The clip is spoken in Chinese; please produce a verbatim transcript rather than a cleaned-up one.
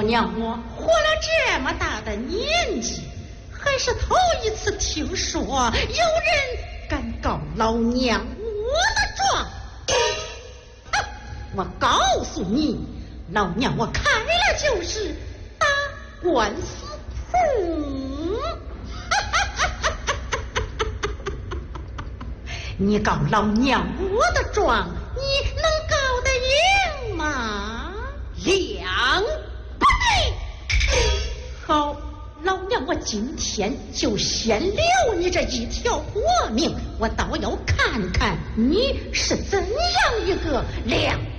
娘，我活了这么大的年纪，还是头一次听说有人敢告老娘我的状。啊，我告诉你，老娘我开了就是打官司铺。你告老娘我的状，你能告得赢吗？ 两不对。 好，老娘我今天就先留你这一条活命，我倒要看看你是怎样一个良